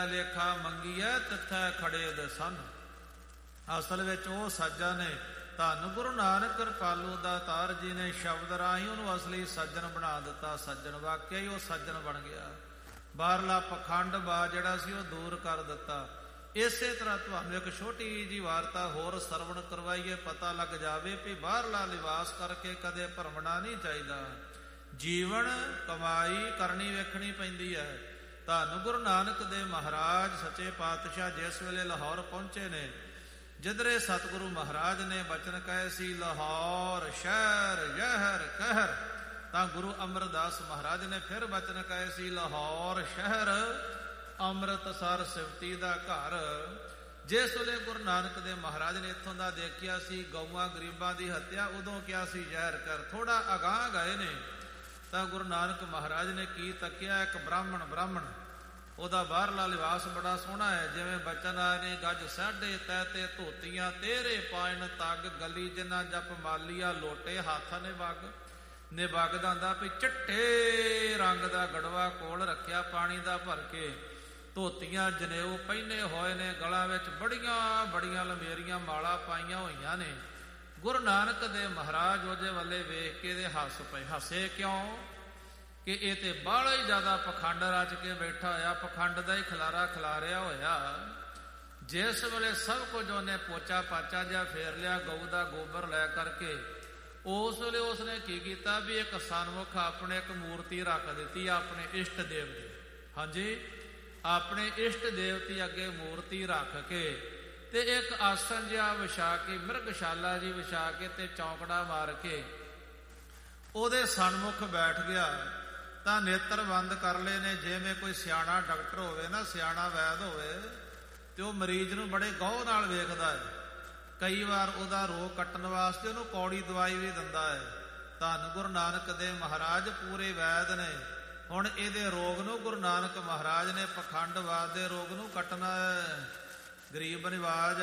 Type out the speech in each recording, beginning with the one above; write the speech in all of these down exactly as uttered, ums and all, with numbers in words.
ਲੇਖਾ ਮੰਗੀਐ ਤਿੱਥੈ ਖੜੇ ਦੇ ਸਨ। ਅਸਲ ਵਿੱਚ ਉਹ ਸੱਜਣ ਨੇ, ਧੰਨ ਗੁਰੂ ਨਾਨਕ ਕਿਰਪਾਲੂ ਦਾਤਾਰ ਜੀ ਨੇ ਸ਼ਬਦ ਰਾਹੀਂ ਉਹਨੂੰ ਅਸਲੀ ਸੱਜਣ ਬਣਾ ਦਿੱਤਾ। ਸੱਜਣ ਵਾਕਿਆ ਹੀ ਉਹ ਸੱਜਣ ਬਣ ਗਿਆ। ਬਾਹਰਲਾ ਪਖੰਡ ਬਾ ਜਿਹੜਾ ਸੀ ਉਹ ਦੂਰ ਕਰ ਦਿੱਤਾ। ਇਸੇ ਤਰ੍ਹਾਂ ਤੁਹਾਨੂੰ ਇੱਕ ਛੋਟੀ ਜਿਹੀ ਵਾਰਤਾ ਹੋਰ ਸਰਵਣ ਕਰਵਾਈਏ, ਪਤਾ ਲੱਗ ਜਾਵੇ ਵੀ ਬਾਹਰਲਾ ਲਿਬਾਸ ਕਰਕੇ ਕਦੇ ਭਰਮਣਾ ਨਹੀਂ ਚਾਹੀਦਾ। ਜੀਵਨ ਕਮਾਈ ਕਰਨੀ ਵੇਖਣੀ ਪੈਂਦੀ ਹੈ। ਧੰਨ ਗੁਰੂ ਨਾਨਕ ਦੇਵ ਮਹਾਰਾਜ ਸੱਚੇ ਪਾਤਸ਼ਾਹ ਜਿਸ ਵੇਲੇ ਲਾਹੌਰ ਪਹੁੰਚੇ ਨੇ, ਜਿਧਰੇ ਸਤਿਗੁਰੂ ਮਹਾਰਾਜ ਨੇ ਬਚਨ ਕਹੇ ਸੀ ਲਾਹੌਰ ਸ਼ਹਿਰ ਜ਼ਹਿਰ ਕਹਿਰ, ਤਾਂ ਗੁਰੂ ਅਮਰਦਾਸ ਮਹਾਰਾਜ ਨੇ ਫਿਰ ਬਚਨ ਕਹੇ ਸੀ ਲਾਹੌਰ ਸ਼ਹਿਰ ਅੰਮ੍ਰਿਤਸਰ ਸਿਵਤੀ ਦਾ ਘਰ। ਜਿਸ ਵੇਲੇ ਗੁਰੂ ਨਾਨਕ ਦੇਵ ਮਹਾਰਾਜ ਨੇ ਇੱਥੋਂ ਦਾ ਦੇਖਿਆ ਸੀ ਗਊਆਂ ਗਰੀਬਾਂ ਦੀ ਹੱਤਿਆ, ਉਦੋਂ ਕਿਹਾ ਸੀ ਜ਼ਹਿਰ ਕਰ। ਥੋੜਾ ਅਗਾਂਹ ਗਏ ਨੇ ਤਾਂ ਗੁਰੂ ਨਾਨਕ ਮਹਾਰਾਜ ਨੇ ਕੀ ਤੱਕਿਆ, ਇੱਕ ਬ੍ਰਾਹਮਣ ਬ੍ਰਾਹਮਣ ਉਹਦਾ ਬਾਹਰਲਾ ਲਿਬਾਸ ਬੜਾ ਸੋਹਣਾ ਹੈ। ਜਿਵੇਂ ਬਚਨ ਆਏ ਨੇ, ਗੱਜ ਸਾਢੇ ਤੈ ਤੇ ਧੋਤੀਆਂ ਤੇਰੇ ਪਾਇਨ ਤੱਗ, ਗਲੀ ਜਿੰਨਾ ਜਪ ਮਾਲੀਆ ਲੋਟੇ ਹੱਥ ਨੇ ਵਗ ਨੇ ਵਗ ਦਾ ਹੁੰਦਾ ਵੀ ਚਿੱਟੇ ਰੰਗ ਦਾ ਗੜਵਾ ਕੋਲ ਰੱਖਿਆ ਪਾਣੀ ਦਾ ਭਰ ਕੇ, ਧੋਤੀਆਂ ਜਨੇਊ ਪਹਿਨੇ ਹੋਏ ਨੇ, ਗਲਾਂ ਵਿੱਚ ਬੜੀਆਂ ਬੜੀਆਂ ਲੰਮੇਰੀਆਂ ਮਾਲਾ ਪਾਈਆਂ ਹੋਈਆਂ ਨੇ। ਗੁਰੂ ਨਾਨਕ ਦੇਵ ਮਹਾਰਾਜ ਉਹਦੇ ਵੱਲੇ ਵੇਖ ਕੇ ਦੇ ਹੱਸ ਪਏ। ਹੱਸੇ ਕਿਉਂ? ਕਿ ਇਹ ਤੇ ਬਾਹਲਾ ਹੀ ਜ਼ਿਆਦਾ ਪਖੰਡ ਰਚ ਕੇ ਬੈਠਾ ਹੋਇਆ, ਪਖੰਡ ਦਾ ਹੀ ਖਲਾਰਾ ਖਿਲਾਰਿਆ ਹੋਇਆ। ਜਿਸ ਵੇਲੇ ਸਭ ਕੁਝ ਉਹਨੇ ਪੋਚਾ ਪਾਚਾ ਜਿਹਾ ਫੇਰ ਲਿਆ ਗਊ ਦਾ ਗੋਬਰ ਲੈ ਕਰਕੇ, ਉਸ ਵੇਲੇ ਉਸਨੇ ਕੀ ਕੀਤਾ ਵੀ ਇੱਕ ਸਨਮੁਖ ਆਪਣੇ ਇੱਕ ਮੂਰਤੀ ਰੱਖ ਦਿੱਤੀ ਆਪਣੇ ਇਸ਼ਟ ਦੇਵ ਦੀ। ਹਾਂਜੀ, ਆਪਣੇ ਇਸ਼ਟ ਦੇਵਤੀ ਅੱਗੇ ਮੂਰਤੀ ਰੱਖ ਕੇ ਤੇ ਇੱਕ ਆਸਣ ਜਿਹਾ ਵਿਛਾ ਕੇ, ਮਿਰਗਸ਼ਾਲਾ ਜੀ ਵਿਛਾ ਕੇ ਤੇ ਚੌਂਕੜਾ ਮਾਰ ਕੇ ਉਹਦੇ ਸਨਮੁਖ ਬੈਠ ਗਿਆ। ਤਾਂ ਨੇਤਰ ਬੰਦ ਕਰ ਲਏ ਨੇ। ਜਿਵੇਂ ਕੋਈ ਸਿਆਣਾ ਡਾਕਟਰ ਹੋਵੇ ਨਾ, ਸਿਆਣਾ ਵੈਦ ਹੋਵੇ, ਤੇ ਉਹ ਮਰੀਜ਼ ਨੂੰ ਬੜੇ ਗੌਰ ਨਾਲ ਵੇਖਦਾ ਹੈ। ਕਈ ਵਾਰ ਉਹਦਾ ਰੋਗ ਕੱਟਣ ਵਾਸਤੇ ਉਹਨੂੰ ਕੌੜੀ ਦਵਾਈ ਵੀ ਦਿੰਦਾ ਹੈ। ਧੰਨ ਗੁਰੂ ਨਾਨਕ ਦੇਵ ਮਹਾਰਾਜ ਪੂਰੇ ਵੈਦ ਨੇ। ਹੁਣ ਇਹਦੇ ਰੋਗ ਨੂੰ ਗੁਰੂ ਨਾਨਕ ਮਹਾਰਾਜ ਨੇ ਪਖੰਡਵਾਦ ਦੇ ਰੋਗ ਨੂੰ ਕੱਟਣਾ ਹੈ। ਗਰੀਬ ਨਿਵਾਜ,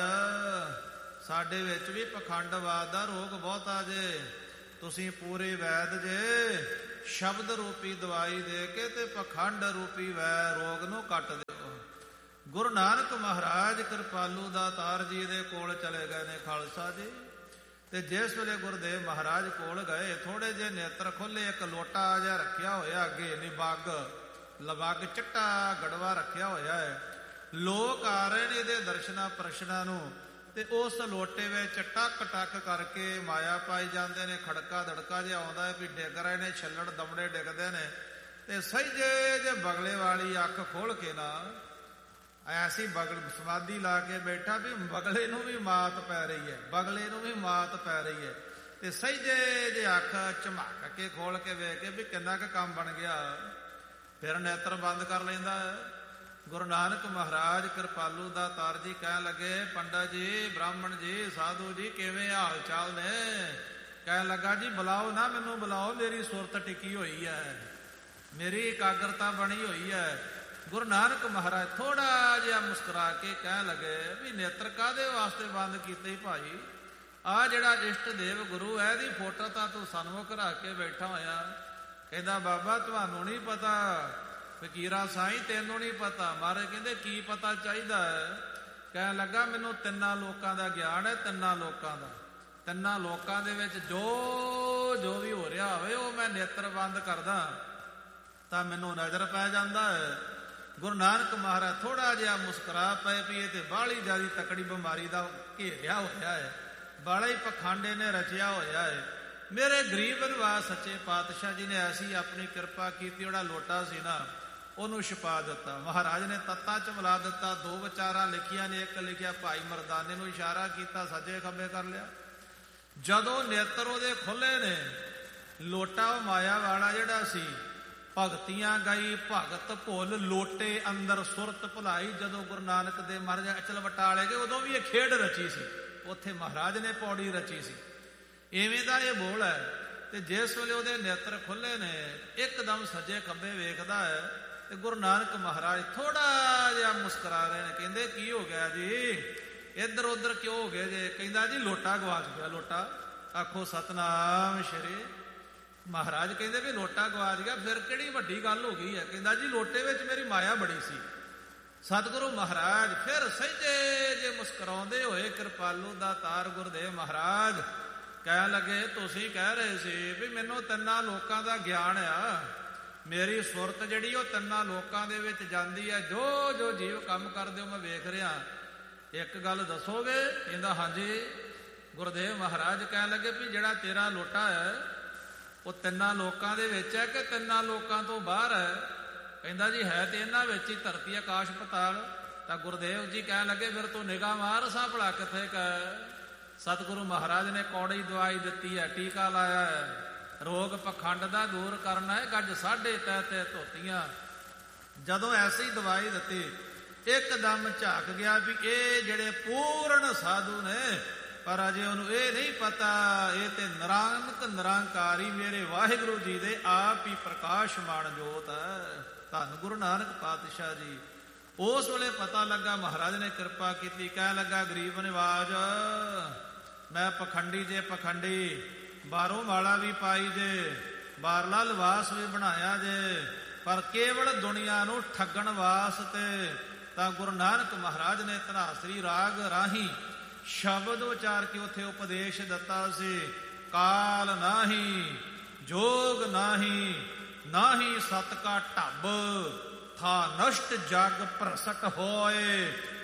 ਸਾਡੇ ਵਿੱਚ ਵੀ ਪਖੰਡਵਾਦ ਦਾ ਰੋਗ ਬਹੁਤਾ ਜੇ। ਤੁਸੀਂ ਪੂਰੇ ਵੈਦ ਜੇ, ਸ਼ਬਦ ਰੂਪੀ ਦਵਾਈ ਦੇ ਕੇ ਤੇ ਪਖੰਡ ਰੂਪੀ ਵੈ ਰੋਗ ਨੂੰ ਕੱਟ ਦਿਓ। ਗੁਰੂ ਨਾਨਕ ਮਹਾਰਾਜ ਕਿਰਪਾਲੂ ਦਾਤਾਰ ਜੀ ਦੇ ਕੋਲ ਚਲੇ ਗਏ ਨੇ ਖਾਲਸਾ ਜੀ। ਤੇ ਜਿਸ ਵੇਲੇ ਗੁਰਦੇਵ ਮਹਾਰਾਜ ਕੋਲ ਗਏ, ਥੋੜੇ ਜਿਹੇ ਨੇਤਰ ਖੋਲੇ, ਇੱਕ ਲੋਟਾ ਜਿਹਾ ਰੱਖਿਆ ਹੋਇਆ ਅੱਗੇ, ਨਿਬੱਗ ਲਬੱਗ ਚਿੱਟਾ ਗੜਵਾ ਰੱਖਿਆ ਹੋਇਆ ਹੈ। ਲੋਕ ਆ ਰਹੇ ਨੇ ਇਹਦੇ ਦਰਸ਼ਨਾਂ ਪ੍ਰਸ਼ਨਾਂ ਨੂੰ, ਤੇ ਉਸ ਲੋਟੇ ਵਿੱਚ ਟੱਕ ਟੱਕ ਕਰਕੇ ਮਾਇਆ ਪਾਈ ਜਾਂਦੇ ਨੇ। ਖੜਕਾ ਦੜਕਾ ਜਿਹਾ ਆਉਂਦਾ ਹੈ ਵੀ ਡਿੱਗ ਰਹੇ ਨੇ, ਛੱਲੜ ਦਮੜੇ ਡਿੱਗਦੇ ਨੇ। ਤੇ ਸਹਿਜੇ ਜੇ ਬਗਲੇ ਵਾਲੀ ਅੱਖ ਖੋਲ ਕੇ ਨਾ, ਐਸੀ ਬਗਲ ਸਮਾਧੀ ਲਾ ਕੇ ਬੈਠਾ ਵੀ ਬਗਲੇ ਨੂੰ ਵੀ ਮਾਤ ਪੈ ਰਹੀ ਹੈ, ਬਗਲੇ ਨੂੰ ਵੀ ਮਾਤ ਪੈ ਰਹੀ ਹੈ। ਤੇ ਸਹਿਜੇ ਜੇ ਅੱਖ ਝਮਕ ਕੇ ਖੋਲ ਕੇ ਵੇਖ ਕੇ ਵੀ ਕਿੰਨਾ ਕੁ ਕੰਮ ਬਣ ਗਿਆ, ਫਿਰ ਨੇਤਰ ਬੰਦ ਕਰ ਲੈਂਦਾ। ਗੁਰੂ ਨਾਨਕ ਮਹਾਰਾਜ ਕਿਰਪਾਲੂ ਦਾਤਾਰ ਜੀ ਕਹਿਣ ਲੱਗੇ, ਪੰਡਤ ਜੀ, ਬ੍ਰਾਹਮਣ ਜੀ, ਸਾਧੂ ਜੀ, ਕਿਵੇਂ ਹਾਲ ਚਾਲ ਨੇ? ਕਹਿਣ ਲੱਗਾ, ਜੀ ਬੁਲਾਓ ਨਾ, ਮੈਨੂੰ ਬੁਲਾਓ, ਮੇਰੀ ਸੁਰਤ ਟਿਕੀ ਹੋਈ ਹੈ, ਮੇਰੀ ਇਕਾਗਰਤਾ ਬਣੀ ਹੋਈ ਹੈ। ਗੁਰੂ ਨਾਨਕ ਮਹਾਰਾਜ ਥੋੜਾ ਜਿਹਾ ਮੁਸਕਰਾ ਕੇ ਕਹਿਣ ਲੱਗੇ ਵੀ ਨੇਤਰ ਕਾਹਦੇ ਵਾਸਤੇ ਬੰਦ ਕੀਤੇ ਭਾਈ? ਆਹ ਜਿਹੜਾ ਇਸ਼ਟ ਦੇਵ ਗੁਰੂ ਹੈ, ਇਹਦੀ ਫੋਟੋ ਤਾਂ ਤੂੰ ਸਨਮੁਖ ਰੱਖ ਕੇ ਬੈਠਾ ਹੋਇਆ। ਕਹਿੰਦਾ, ਬਾਬਾ ਤੁਹਾਨੂੰ ਨਹੀਂ ਪਤਾ, ਫਕੀਰਾ ਸਾਈਂ ਤੈਨੂੰ ਨਹੀਂ ਪਤਾ। ਮਹਾਰਾਜ ਕਹਿੰਦੇ, ਕੀ ਪਤਾ ਚਾਹੀਦਾ ਹੈ? ਕਹਿਣ ਲੱਗਾ, ਮੈਨੂੰ ਤਿੰਨਾਂ ਲੋਕਾਂ ਦਾ ਗਿਆਨ ਹੈ, ਤਿੰਨਾਂ ਲੋਕਾਂ ਦਾ। ਤਿੰਨਾਂ ਲੋਕਾਂ ਦੇ ਵਿੱਚ ਜੋ ਜੋ ਵੀ ਹੋ ਰਿਹਾ ਹੋਵੇ ਉਹ ਮੈਂ ਨੇਤਰ ਬੰਦ ਕਰਦਾ ਤਾਂ ਮੈਨੂੰ ਨਜ਼ਰ ਪੈ ਜਾਂਦਾ ਹੈ। ਗੁਰੂ ਨਾਨਕ ਮਹਾਰਾਜ ਥੋੜਾ ਜਿਹਾ ਮੁਸਕਰਾ ਪਏ ਵੀ ਇਹ ਤੇ ਬਾਹਲੀ ਜਿਆਦੀ ਤਕੜੀ ਬਿਮਾਰੀ ਦਾ ਘੇਰਿਆ ਹੋਇਆ ਹੈ, ਬਾਲਾ ਹੀ ਪਖੰਡੇ ਨੇ ਰਚਿਆ ਹੋਇਆ ਹੈ। ਮੇਰੇ ਗਰੀਬ ਨਿਵਾਜ ਸੱਚੇ ਪਾਤਸ਼ਾਹ ਜੀ ਨੇ ਐਸੀ ਆਪਣੀ ਕਿਰਪਾ ਕੀਤੀ, ਜਿਹੜਾ ਲੋਟਾ ਸੀ ਨਾ ਉਹਨੂੰ ਛਪਾ ਦਿੱਤਾ। ਮਹਾਰਾਜ ਨੇ ਤੱਤਾਂ ਚ ਮਿਲਾ ਦਿੱਤਾ। ਦੋ ਵਿਚਾਰਾਂ ਲਿਖੀਆਂ ਨੇ, ਇੱਕ ਲਿਖਿਆ ਭਾਈ ਮਰਦਾਨੇ ਨੂੰ ਇਸ਼ਾਰਾ ਕੀਤਾ, ਸੱਜੇ ਖੱਬੇ ਕਰ ਲਿਆ। ਜਦੋਂ ਨੇਤਰ ਉਹਦੇ ਖੁੱਲੇ ਨੇ, ਲੋਟਾ ਉਹ ਮਾਇਆ ਵਾਲਾ ਜਿਹੜਾ ਸੀ, ਭਗਤੀਆਂ ਗਾਈ ਭਗਤ ਭੁੱਲ ਲੋਟੇ ਅੰਦਰ ਸੁਰਤ ਭੁਲਾਈ। ਜਦੋਂ ਗੁਰੂ ਨਾਨਕ ਦੇਵ ਮਹਾਰਾਜ ਅਚਲ ਵਟਾਲੇ ਗਏ, ਉਦੋਂ ਵੀ ਇਹ ਖੇਡ ਰਚੀ ਸੀ, ਉੱਥੇ ਮਹਾਰਾਜ ਨੇ ਪੌੜੀ ਰਚੀ ਸੀ। ਇਵੇਂ ਦਾ ਇਹ ਬੋਲ ਹੈ। ਤੇ ਜਿਸ ਵੇਲੇ ਉਹਦੇ ਨੇਤਰ ਖੁੱਲੇ ਨੇ, ਇੱਕਦਮ ਸੱਜੇ ਖੱਬੇ ਵੇਖਦਾ ਹੈ ਤੇ ਗੁਰੂ ਨਾਨਕ ਮਹਾਰਾਜ ਥੋੜਾ ਜਿਹਾ ਮੁਸਕਰਾ ਰਹੇ ਨੇ। ਕਹਿੰਦੇ, ਕੀ ਹੋ ਗਿਆ ਜੀ, ਇੱਧਰ ਉੱਧਰ ਕਿਉਂ ਹੋ ਗਏ ਜੇ? ਕਹਿੰਦਾ, ਜੀ ਲੋਟਾ ਗਵਾਚ ਗਿਆ। ਲੋਟਾ? ਆਖੋ ਸਤਨਾਮ ਸ਼੍ਰੀ। ਮਹਾਰਾਜ ਕਹਿੰਦੇ ਵੀ ਲੋਟਾ ਗਵਾਚ ਗਿਆ, ਫਿਰ ਕਿਹੜੀ ਵੱਡੀ ਗੱਲ ਹੋ ਗਈ ਹੈ? ਕਹਿੰਦਾ, ਜੀ ਲੋਟੇ ਵਿੱਚ ਮੇਰੀ ਮਾਇਆ ਬੜੀ ਸੀ, ਸਤਿਗੁਰੂ ਮਹਾਰਾਜ ਫਿਰ ਸਹਿਜੇ ਜੇ ਮੁਸਕਰਾਉਂਦੇ ਹੋਏ ਕਿਰਪਾਲੂ ਦਾ ਤਾਰ ਗੁਰਦੇਵ ਮਹਾਰਾਜ ਕਹਿਣ ਲੱਗੇ, ਤੁਸੀਂ ਕਹਿ ਰਹੇ ਸੀ ਵੀ ਮੈਨੂੰ ਤਿੰਨਾਂ ਲੋਕਾਂ ਦਾ ਗਿਆਨ ਆ, ਮੇਰੀ ਸੁਰਤ ਜਿਹੜੀ ਉਹ ਤਿੰਨਾਂ ਲੋਕਾਂ ਦੇ ਵਿੱਚ ਜਾਂਦੀ ਹੈ, ਜੋ ਜੋ ਜੀਵ ਕੰਮ ਕਰਦੇ ਹੋ ਮੈਂ ਵੇਖ ਰਿਹਾ, ਇੱਕ ਗੱਲ ਦੱਸੋਗੇ? ਕਹਿੰਦਾ ਹਾਂਜੀ। ਗੁਰਦੇਵ ਮਹਾਰਾਜ ਕਹਿਣ ਲੱਗੇ ਵੀ ਜਿਹੜਾ ਤੇਰਾ ਲੋਟਾ ਹੈ ਉਹ ਤਿੰਨਾਂ ਲੋਕਾਂ ਦੇ ਵਿੱਚ ਹੈ ਕਿ ਤਿੰਨਾਂ ਲੋਕਾਂ ਤੋਂ ਬਾਹਰ ਹੈ? ਕਹਿੰਦਾ ਜੀ ਹੈ ਤੇ ਇਹਨਾਂ ਵਿੱਚ ਹੀ, ਧਰਤੀ ਆਕਾਸ਼ ਪਤਾਲ। ਤਾਂ ਗੁਰਦੇਵ ਜੀ ਕਹਿਣ ਲੱਗੇ ਫਿਰ ਤੂੰ ਨਿਗਾਹ ਮਾਰ ਸਾਂ ਭਲਾ ਕਿੱਥੇ ਕ। ਸਤਿਗੁਰੂ ਮਹਾਰਾਜ ਨੇ ਕੌੜੀ ਦਵਾਈ ਦਿੱਤੀ ਹੈ, ਟੀਕਾ ਲਾਇਆ ਹੈ, ਰੋਗ ਪਖੰਡ ਦਾ ਦੂਰ ਕਰਨਾ ਹੈ, ਗੱਜ ਸਾਢੇ ਤੈ ਤੇ ਧੋਤੀਆਂ। ਜਦੋਂ ਐਸੀ ਦਵਾਈ ਦਿੱਤੀ ਇੱਕਦਮ ਝਾਕ ਗਿਆ ਵੀ ਇਹ ਜਿਹੜੇ ਪੂਰਨ ਸਾਧੂ ਨੇ, ਪਰ ਅਜੇ ਉਹਨੂੰ ਇਹ ਨਹੀਂ ਪਤਾ ਇਹ ਤੇ ਨਿਰੰਕ ਨਿਰੰਕਾਰੀ ਮੇਰੇ ਵਾਹਿਗੁਰੂ ਜੀ ਦੇ ਆਪ ਹੀ ਪ੍ਰਕਾਸ਼ਮਾਨ ਜੋਤ ਹੈ। ਧੰਨ ਗੁਰੂ ਨਾਨਕ ਪਾਤਸ਼ਾਹ ਜੀ। ਉਸ ਵੇਲੇ ਪਤਾ ਲੱਗਾ, ਮਹਾਰਾਜ ਨੇ ਕਿਰਪਾ ਕੀਤੀ। ਕਹਿਣ ਲੱਗਾ, ਗਰੀਬ ਨਿਵਾਜ ਮੈਂ ਪਖੰਡੀ ਜੇ ਪਖੰਡੀ, ਬਾਹਰੋਂ ਵਾਲਾ ਵੀ ਪਾਈ ਜੇ, ਬਾਹਰਲਾ ਲਿਬਾਸ ਵੀ ਬਣਾਇਆ ਜੇ, ਪਰ ਕੇਵਲ ਦੁਨੀਆ ਨੂੰ ਠੱਗਣ ਵਾਸਤੇ। ਤਾਂ ਗੁਰੂ ਨਾਨਕ ਮਹਾਰਾਜ ਨੇ ਧਨਾਸਰੀ ਰਾਗ ਰਾਹੀਂ ਸ਼ਬਦ ਉਚਾਰ ਕੇ ਉੱਥੇ ਉਪਦੇਸ਼ ਦਿੱਤਾ ਸੀ। ਕਾਲ ਨਾਹੀ ਜੋਗ ਨਾਹੀ, ਨਾਹੀ ਸਤ ਕਾ ਢੱਬ, ਥਾ ਨਸ਼ਟ ਜਗ ਭ੍ਰਸਟ ਹੋਏ,